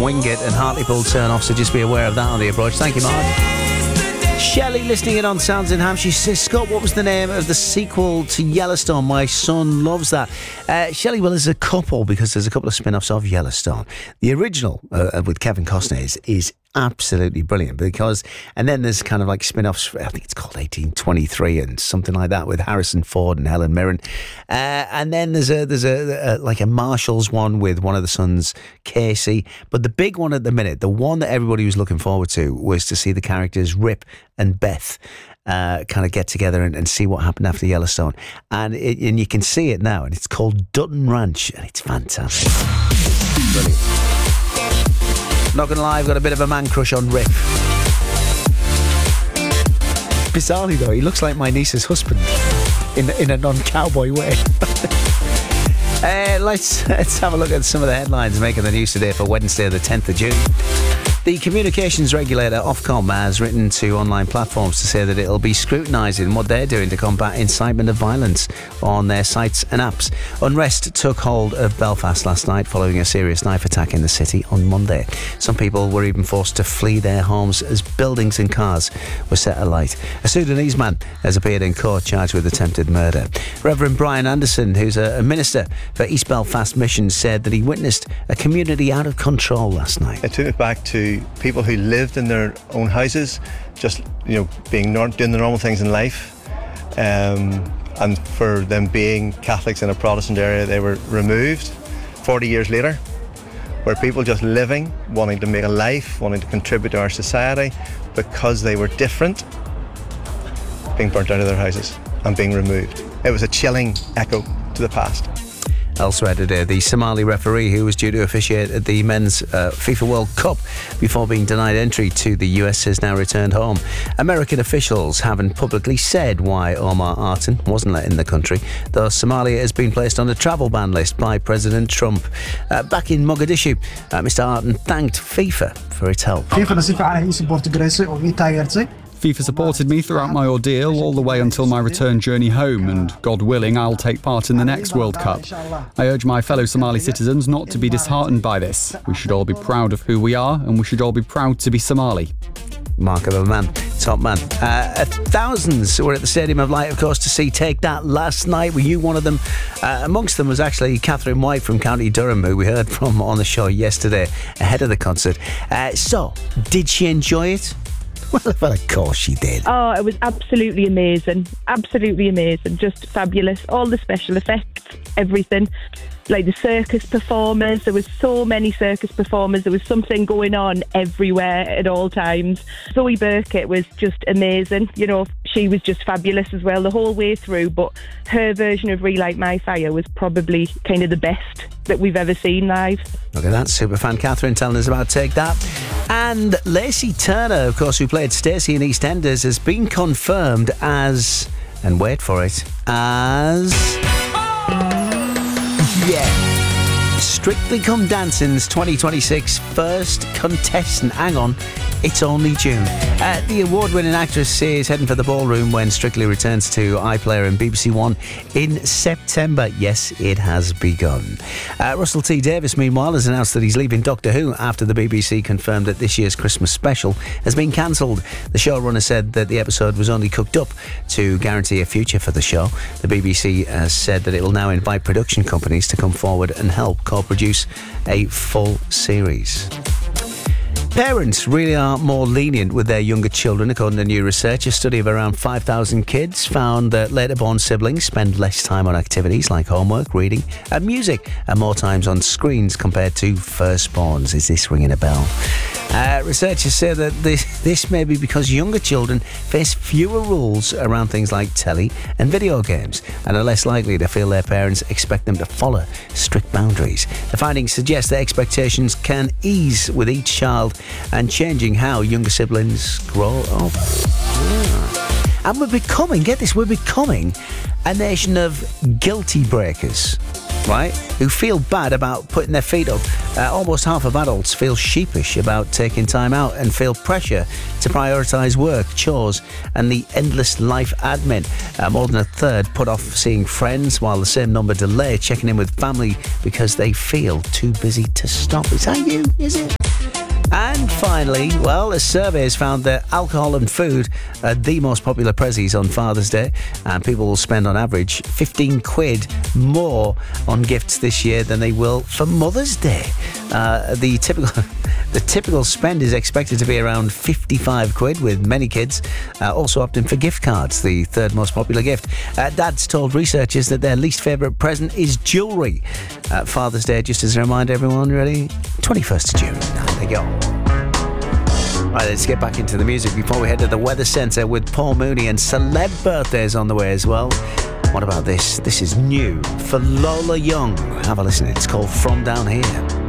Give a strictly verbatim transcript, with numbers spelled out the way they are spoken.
Wing It and Hartlepool turn off, so just be aware of that on the approach. Thank you, Mark. Shelley listening in on Sounds in Ham. She says, Scott, what was the name of the sequel to Yellowstone? My son loves that. Uh, Shelley, well, there's a couple, because there's a couple of spin-offs of Yellowstone. The original uh, with Kevin Costner is, is absolutely brilliant, because, and then there's kind of like spin-offs, I think it's called eighteen twenty-three and something like that, with Harrison Ford and Helen Mirren. Uh, and then there's a there's a, a like a Marshalls one with one of the sons, Casey. But the big one at the minute, the one that everybody was looking forward to, was to see the characters Rip and Beth uh, kind of get together and, and see what happened after Yellowstone. And it, and you can see it now, and it's called Dutton Ranch, and it's fantastic. Brilliant. Not gonna lie, I've got a bit of a man crush on Rip. Bizarrely though, he looks like my niece's husband in in a non-cowboy way. uh, let's let's have a look at some of the headlines making the news today for Wednesday, the tenth of June. The communications regulator Ofcom has written to online platforms to say that it'll be scrutinising what they're doing to combat incitement of violence on their sites and apps. Unrest took hold of Belfast last night following a serious knife attack in the city on Monday. Some people were even forced to flee their homes as buildings and cars were set alight. A Sudanese man has appeared in court charged with attempted murder. Reverend Brian Anderson, who's a minister for East Belfast Mission, said that he witnessed a community out of control last night. It took it back to people who lived in their own houses, just, you know, being not doing the normal things in life, um, and for them being Catholics in a Protestant area, they were removed forty years later, where people just living, wanting to make a life, wanting to contribute to our society, because they were different, being burnt out of their houses and being removed. It was a chilling echo to the past. Elsewhere today, the Somali referee who was due to officiate at the Men's uh, FIFA World Cup before being denied entry to the U S has now returned home. American officials haven't publicly said why Omar Artan wasn't let in the country, though Somalia has been placed on a travel ban list by President Trump. Uh, back in Mogadishu, uh, Mister Artan thanked FIFA for its help. FIFA supported me throughout my ordeal all the way until my return journey home, and God willing, I'll take part in the next World Cup. I urge my fellow Somali citizens not to be disheartened by this. We should all be proud of who we are, and we should all be proud to be Somali. Mark of a man, top man. Uh, thousands were at the Stadium of Light, of course, to see Take That last night. Were you one of them? Uh, amongst them was actually Catherine White from County Durham, who we heard from on the show yesterday ahead of the concert. Uh, so, did she enjoy it? Well, of course she did. Oh, it was absolutely amazing. Absolutely amazing. Just fabulous. All the special effects, everything. Like the circus performers. There was so many circus performers. There was something going on everywhere at all times. Zoe Burkett was just amazing. You know, she was just fabulous as well the whole way through. But her version of Relight My Fire was probably kind of the best that we've ever seen live. Look at that, superfan Catherine telling us about Take That. And Lacey Turner, of course, who played Stacey in EastEnders, has been confirmed as, and wait for it, as... Yeah, Strictly Come Dancing's twenty twenty-six first contestant. Hang on, it's only June. Uh, the award-winning actress is heading for the ballroom when Strictly returns to iPlayer and B B C One in September. Yes, it has begun. Uh, Russell T Davies, meanwhile, has announced that he's leaving Doctor Who after the B B C confirmed that this year's Christmas special has been cancelled. The showrunner said that the episode was only cooked up to guarantee a future for the show. The B B C has said that it will now invite production companies to come forward and help co-produce a full series. Parents really are more lenient with their younger children, according to new research. A study of around five thousand kids found that later-born siblings spend less time on activities like homework, reading and music, and more times on screens compared to firstborns. Is this ringing a bell? Uh, researchers say that this, this may be because younger children face fewer rules around things like telly and video games and are less likely to feel their parents expect them to follow strict boundaries. The findings suggest that expectations can ease with each child and changing how younger siblings grow up. Yeah. And we're becoming, get this, we're becoming a nation of guilty breakers, right? Who feel bad about putting their feet up. Uh, almost half of adults feel sheepish about taking time out and feel pressure to prioritise work, chores and the endless life admin. Uh, more than a third put off seeing friends, while the same number delay checking in with family because they feel too busy to stop. Is that you? Is it? finally, well, a survey has found that alcohol and food are the most popular prezzies on Father's Day, and people will spend on average fifteen quid more on gifts this year than they will for Mother's Day. Uh, the typical the typical spend is expected to be around fifty-five quid, with many kids uh, also opting for gift cards, the third most popular gift. Uh, Dads told researchers that their least favourite present is jewellery. Uh, Father's Day, just as a reminder, everyone, ready? twenty-first of June. There you go. Right, let's get back into the music before we head to the Weather Centre with Paul Mooney, and celeb birthdays on the way as well. What about this? This is new for Lola Young. Have a listen. It's called From Down Here.